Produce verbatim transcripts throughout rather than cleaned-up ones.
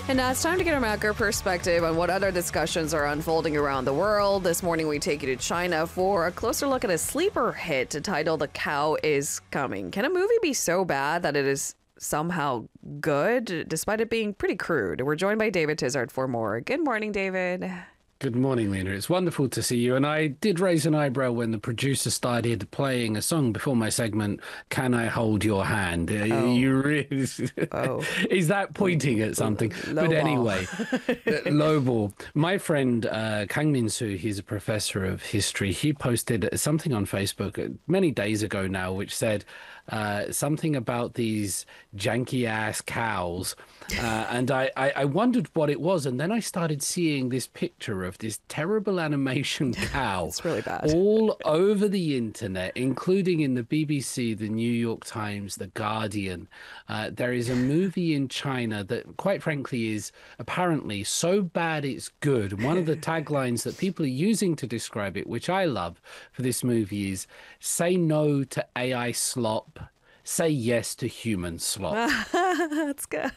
And now it's time to get a macro perspective on what other discussions are unfolding around the world. This morning we take you to China for a closer look at a sleeper hit titled The Cow is Coming. Can a movie be so bad that it is somehow good, despite it being pretty crude? We're joined by David Tizard for more. Good morning, David. Good morning, Lena. It's wonderful to see you. And I did raise an eyebrow when the producer started playing a song before my segment, Can I Hold Your Hand? Oh. You really... Oh. Is that pointing at something? Low but ball. anyway, low ball. My friend uh, Kang Min Soo, he's a professor of history. He posted something on Facebook many days ago now, which said uh, something about these janky-ass cows. Uh, and I, I, I wondered what it was. And then I started seeing this picture of this terrible animation cow. It's really bad. All over the internet, including in the B B C, the New York Times, the Guardian. Uh, there is a movie in China that, quite frankly, is apparently so bad it's good. And one of the taglines that people are using to describe it, which I love for this movie, is "Say no to A I slop. Say yes to human slop." That's good.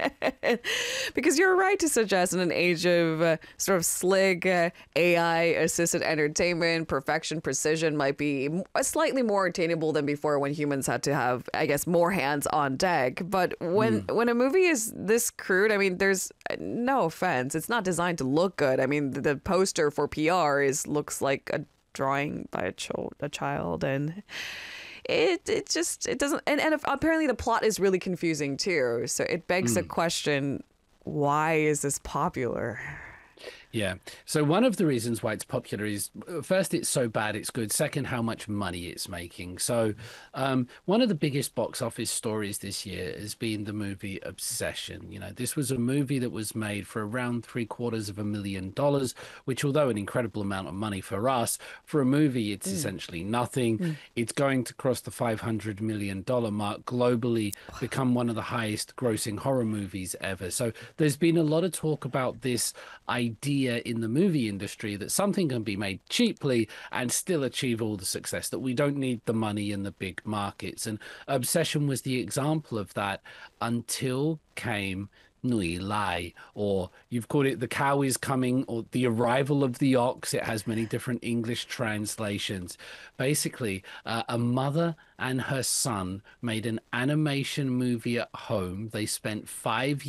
Because you're right to suggest in an age of uh, sort of slick uh, A I-assisted entertainment, perfection, precision might be m- slightly more attainable than before when humans had to have, I guess, more hands on deck. But when, mm. when a movie is this crude, I mean, there's no offense. It's not designed to look good. I mean, the, the poster for P R is looks like a drawing by a, ch- a child, and... It it just it doesn't and, and if, apparently the plot is really confusing too. So it begs mm. the question, why is this popular? Yeah. So one of the reasons why it's popular is, first, it's so bad it's good. Second, how much money it's making. So um, one of the biggest box office stories this year has been the movie Obsession. You know, this was a movie that was made for around three quarters of a million dollars, which, although an incredible amount of money for us, for a movie, it's mm. essentially nothing. Mm. It's going to cross the five hundred million dollars mark globally, become one of the highest grossing horror movies ever. So there's been a lot of talk about this idea in the movie industry that something can be made cheaply and still achieve all the success, that we don't need the money in the big markets. And Obsession was the example of that, until came Nui Lai, or you've called it The Cow is Coming, or The Arrival of the Ox. It has many different English translations. Basically, uh, a mother and her son made an animation movie at home. They spent five